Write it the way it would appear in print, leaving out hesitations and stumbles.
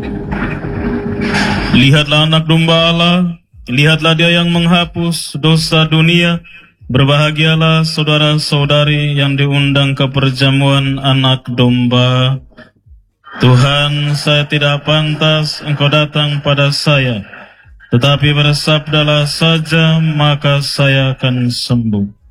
Lihatlah anak domba Allah, lihatlah dia yang menghapus dosa dunia. Berbahagialah saudara-saudari yang diundang ke perjamuan anak domba. Tuhan, saya tidak pantas Engkau datang pada saya, tetapi bersabdalah saja maka saya akan sembuh.